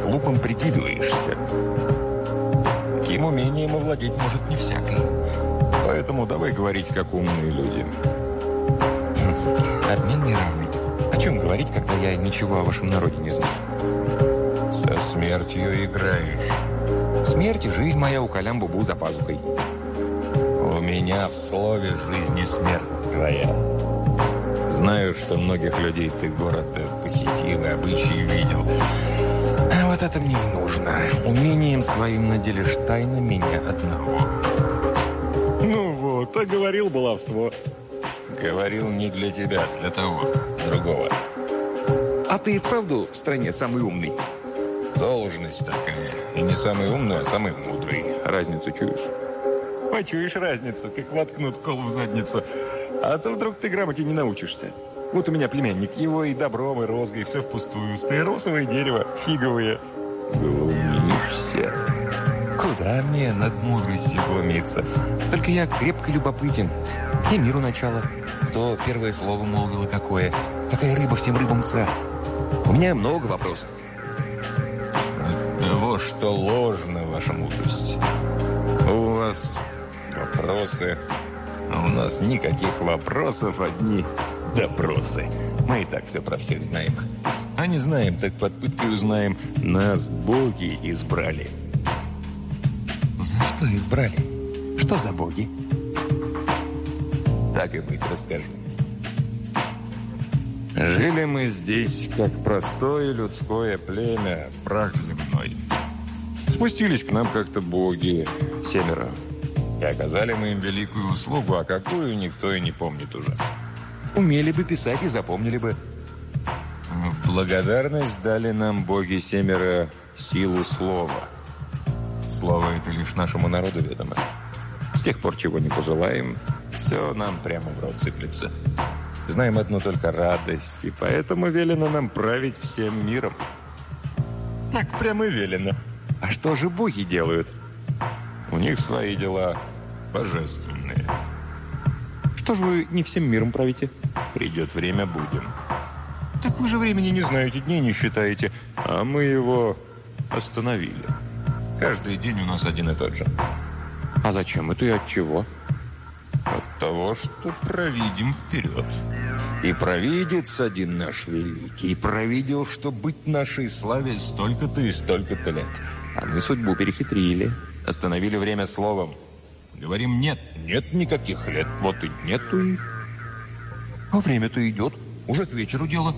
глупым прикидываешься. Таким умением овладеть может не всякий. Поэтому давай говорить, как умные люди. Обмен неравный. О чем говорить, когда я ничего о вашем народе не знаю? Со смертью играешь. Смерть и жизнь моя у Калям-Бубу за пазухой. У меня в слове жизнь и смерть твоя. Знаю, что многих людей ты город посетил и обычаи видел. А вот это мне и нужно. Умением своим наделишь тайно меня одного. Ну вот, а говорил баловство. Говорил не для тебя, для того, другого. А ты и вправду в стране самый умный? Должность такая. И не самый умный, а самый мудрый. Разницу чуешь? Почуешь разницу, как воткнут кол в задницу. А то вдруг ты грамоте не научишься. Вот у меня племянник, его и добром, и розгой, все впустую. Стаиросовое дерево, фиговые. Глумишься? Куда мне над мудростью глумиться? Только я крепко любопытен. Где миру начало? Кто первое слово молвил и какое? Какая рыба всем рыбам царь? У меня много вопросов. От того, что ложна ваша мудрость. У вас вопросы, а у нас никаких вопросов, одни допросы. Мы и так все про всех знаем. А не знаем, так под пыткой узнаем. Нас боги избрали. За что избрали? Что за боги? Так и быть, расскажу. Жили мы здесь, как простое людское племя, прах земной. Спустились к нам как-то боги, 7, и оказали мы им великую услугу, а какую никто и не помнит уже. Умели бы писать и запомнили бы. В благодарность дали нам боги 7 силу слова. Слово это лишь нашему народу ведомо. С тех пор, чего не пожелаем, все нам прямо в рот сыплется. Знаем одну только радость, и поэтому велено нам править всем миром. Так прямо велено. А что же боги делают? У них свои дела божественные. Что же вы не всем миром правите? Придет время, будем. Так вы же времени не знаете, дней не считаете. А мы его остановили. Каждый день у нас один и тот же. А зачем это и от чего? От того, что провидим вперед. И провидец один наш великий провидел, что быть нашей славе столько-то и столько-то лет. А мы судьбу перехитрили. Остановили время словом. Говорим, нет, нет никаких лет. Вот и нету их. А время-то идет. Уже к вечеру дело.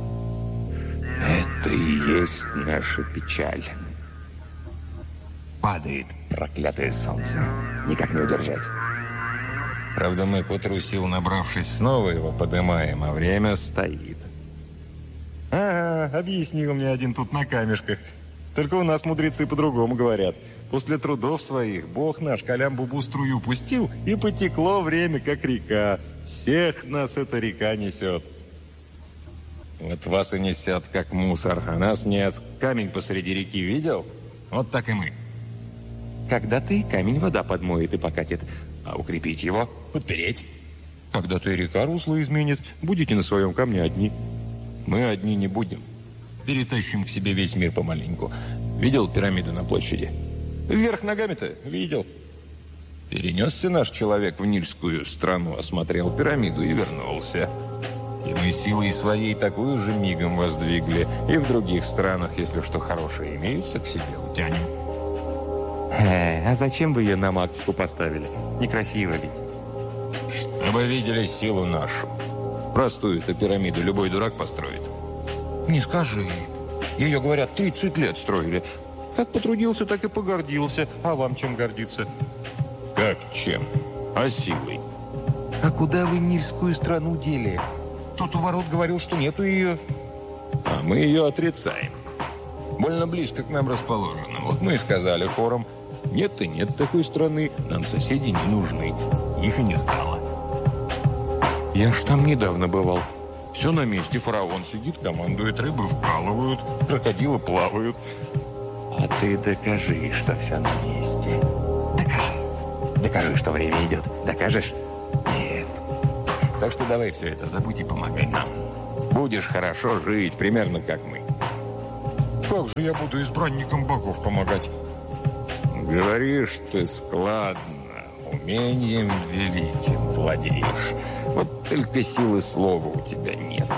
Это и есть наша печаль. Падает проклятое солнце. Никак не удержать. Правда, мы к утру сил набравшись снова его поднимаем, а время стоит. Объяснил мне один тут на камешках. Только у нас мудрецы по-другому говорят. После трудов своих Бог наш Калям-Бубу струю пустил, и потекло время, как река. Всех нас эта река несет. Вот вас и несет, как мусор, а нас нет. Камень посреди реки видел? Вот так и мы. Когда-то и камень вода подмоет и покатит, а укрепить его, подпереть. Когда-то и река русло изменит, будете на своем камне одни. Мы одни не будем. Перетащим к себе весь мир помаленьку. Видел пирамиду на площади? Вверх ногами-то видел. Перенесся наш человек в Нильскую страну, осмотрел пирамиду и вернулся. И мы силой своей такую же мигом воздвигли. И в других странах, если что хорошее имеется, к себе утянем. А зачем бы ее на макушку поставили? Некрасиво ведь. Чтобы видели силу нашу. Простую-то пирамиду любой дурак построит. Не скажи. Ее, говорят, 30 лет строили. Как потрудился, так и погордился. А вам чем гордиться? Как чем? А силой. А куда вы Нильскую страну дели? Тот у ворот говорил, что нету ее. А мы ее отрицаем. Больно близко к нам расположено. Вот мы и сказали хором: нет и нет такой страны, нам соседи не нужны. Их и не стало. Я ж там недавно бывал. Все на месте, фараон сидит, командует, рыбы вкалывают, крокодилы плавают. А ты докажи, что все на месте. Докажи. Докажи, что время идет. Докажешь? Нет. Так что давай все это забудь и помогай нам. Будешь хорошо жить, примерно как мы. Как же я буду избранникам богов помогать? Говоришь ты складно, умением великим владеешь. Вот только силы слова у тебя нет.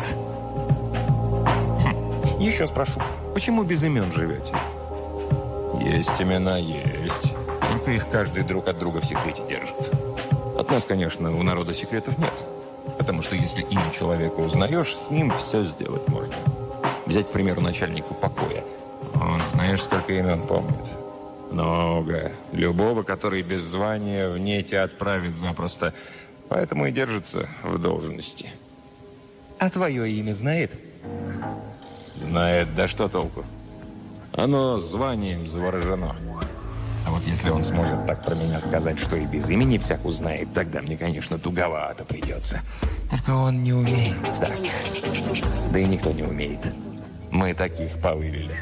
Еще спрошу, почему без имен живете? Есть имена, есть. Только их каждый друг от друга в секрете держит. От нас, конечно, у народа секретов нет. Потому что если имя человека узнаешь, с ним все сделать можно. Взять, к примеру, начальника покоя. Он, знаешь, сколько имен помнит? Много. Любого, который без звания в нете отправит запросто. Поэтому и держится в должности. А твое имя знает? Знает, да что толку? Оно званием заворожено. А вот если он сможет так про меня сказать, что и без имени всяк узнает, тогда мне, конечно, туговато придется. Только он не умеет так. Да и никто не умеет. Мы таких повывели.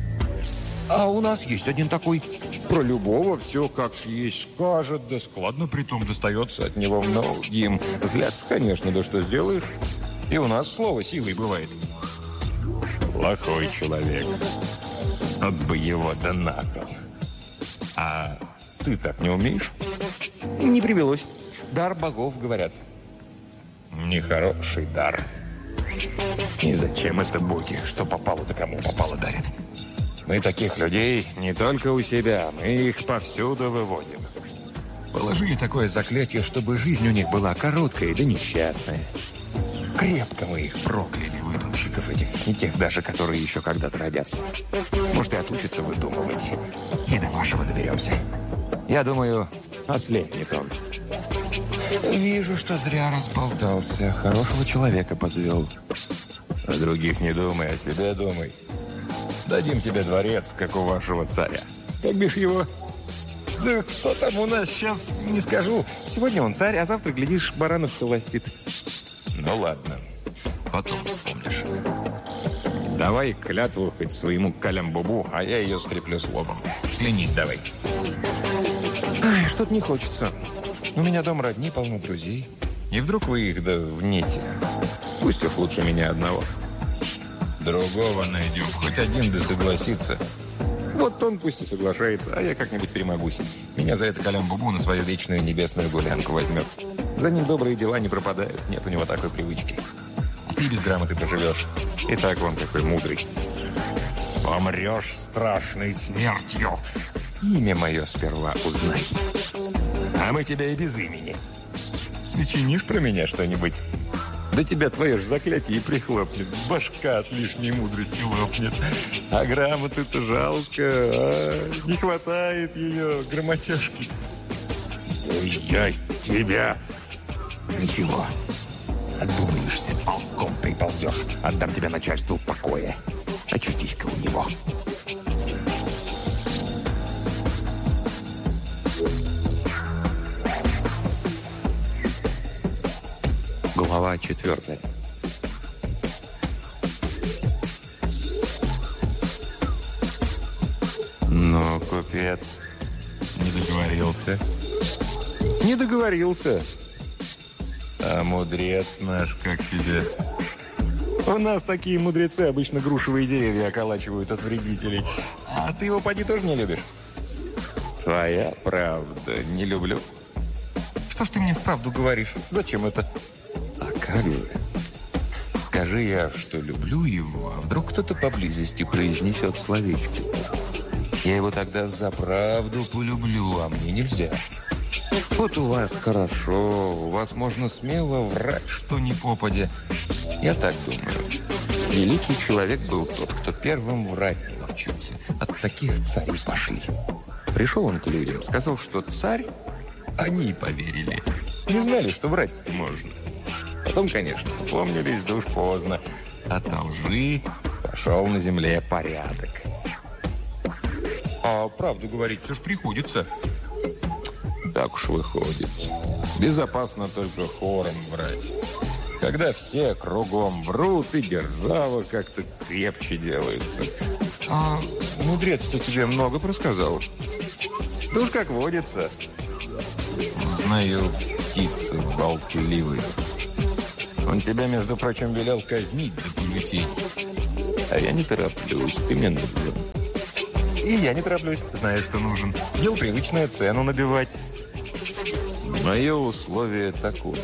А у нас есть один такой. Про любого все как съесть скажет, да складно притом достается от него многим. Зляться, конечно, да что сделаешь? И у нас слово силой бывает. Плохой человек. Вот бы его да на кол. А ты так не умеешь? Не привелось. Дар богов, говорят. Нехороший дар. И зачем это боги, что попало, да кому попало дарят? Мы таких людей не только у себя, мы их повсюду выводим. Положили такое заклятие, чтобы жизнь у них была короткая да несчастная. Крепко мы их прокляли, выдумщиков этих, не тех даже, которые еще когда-то родятся. Может, и отучатся выдумывать. И до вашего доберемся. Я думаю, наследник он. Вижу, что зря разболтался. Хорошего человека подвел. О других не думай, о себе думай. Дадим тебе дворец, как у вашего царя. Как бишь его? Да кто там у нас сейчас, не скажу. Сегодня он царь, а завтра, глядишь, баранов холостит. Ну ладно, потом вспомнишь. Давай клятву хоть своему калям-бубу, а я ее скреплю словом. Клянись давай. Ай, что-то не хочется. У меня дом родни, полно друзей. И вдруг вы их да в нете. Пусть уж лучше меня одного. Другого найдем, хоть один да согласится. Вот он пусть и соглашается, а я как-нибудь перемогусь. Меня за это калям-бубу на свою вечную небесную гулянку возьмет. За ним добрые дела не пропадают, нет у него такой привычки. Ты без грамоты проживешь. И так он какой мудрый. Помрешь страшной смертью. Имя мое сперва узнай. А мы тебя и без имени. Сочинишь про меня что-нибудь? Да тебя твое ж заклятие и прихлопнет. Башка от лишней мудрости лопнет. А грамоты-то жалко. Не хватает ее грамотежки. Я тебя... Ничего. Отдумаешься, ползком приползешь. Отдам тебя начальству покоя. Очутись-ка у него. Глава 4. Ну, купец, не договорился. Не договорился. А мудрец наш, как тебе? У нас такие мудрецы обычно грушевые деревья околачивают от вредителей. А ты его, поди, тоже не любишь? Твоя правда, не люблю. Что ж ты мне вправду говоришь? Зачем это? А как же? Скажи я, что люблю его, а вдруг кто-то поблизости произнесет словечко. Я его тогда за правду полюблю, а мне нельзя. Вот у вас хорошо, у вас можно смело врать, что ни попадя. Я так думаю. Великий человек был тот, кто первым врать не научился. От таких царей пошли. Пришел он к людям, сказал, что царь, они поверили. Не знали, что врать можно. Потом, конечно, помнились, да уж поздно. От лжи пошел на земле порядок. А правду говорить все ж приходится. Так уж выходит. Безопасно только хором врать. Когда все кругом врут, и держава как-то крепче делается. А мудрец-то тебе много просказал? Да уж как водится. Знаю, птицы болтливые. Он тебя, между прочим, велел казнить до полетей. А я не тороплюсь, ты мне нужен. И я не тороплюсь, знаю, что нужен. Ел привычную цену набивать. Мое условие такое.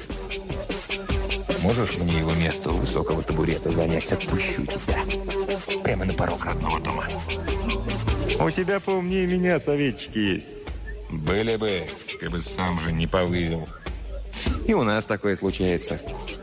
Можешь мне его место у высокого табурета занять? Отпущу тебя. Прямо на порог родного дома. У тебя поумнее меня советчики есть. Были бы, как бы сам же не повывел. И у нас такое случается.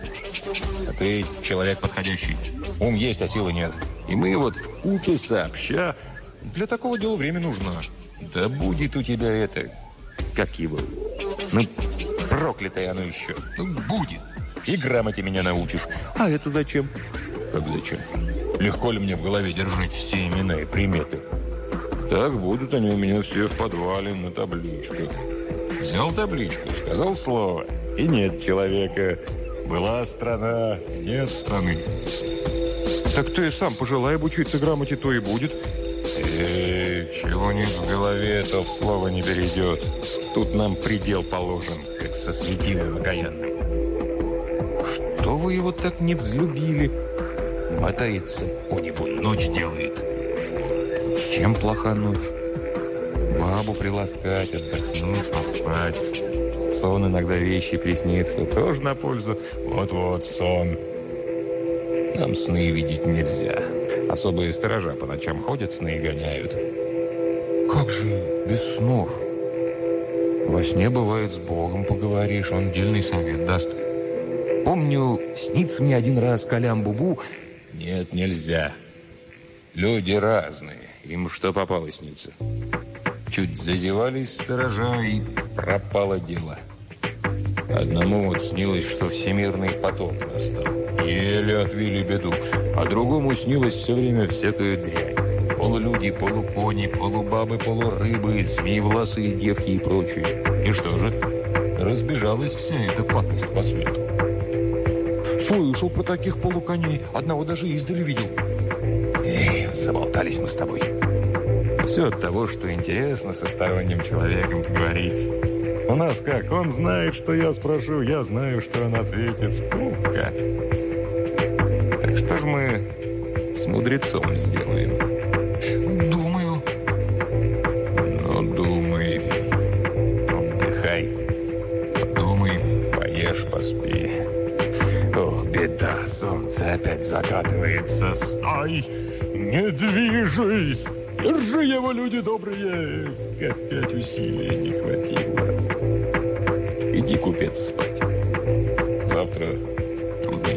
А ты человек подходящий. Ум есть, а силы нет. И мы вот в купе сообща. Для такого дела время нужно. Да будет у тебя это... Как его? Ну, проклятое оно еще. Ну, будет. И грамоте меня научишь. А это зачем? Как зачем? Легко ли мне в голове держать все имена и приметы? Так будут они у меня все в подвале на табличках. Взял табличку, сказал слово, и нет человека. Была страна, нет страны. Так ты сам пожелай обучиться грамоте, то и будет. Чего нет в голове, то в слово не перейдет. Тут нам предел положен, как со светилом окаянным. Что вы его так не взлюбили? Мотается по небу, ночь делает. Чем плоха ночь? Бабу приласкать, отдохнуть, поспать. Сон иногда вещи приснится, тоже на пользу. Вот-вот, сон. Нам сны видеть нельзя. Особые сторожа по ночам ходят, сны гоняют. Как же без снов? Во сне, бывает, с Богом поговоришь, он дельный совет даст. Помню, снится мне один раз Калям-Бубу. Нет, нельзя. Люди разные, им что попало снится. Чуть зазевались сторожа, и пропало дело. Одному вот снилось, что всемирный потоп настал. Еле отвели беду. А другому снилось все время всякая дрянь. Полулюди, полукони, полубабы, полурыбы, змеевласые девки и прочее. И что же? Разбежалась вся эта пакость по свету. Слышал про таких полуконей. Одного даже издали видел. Эх, заболтались мы с тобой. Все от того, что интересно со сторонним человеком поговорить. У нас как? Он знает, что я спрошу, я знаю, что он ответит. Скука. Так что ж мы с мудрецом сделаем? Думаю. Ну, думай. Отдыхай. Подумай, поешь, поспи. Ох, беда, солнце опять закатывается. Стой! Не движись! Держи его, люди добрые! Опять усилия не хватило. Иди, купец, спать. Завтра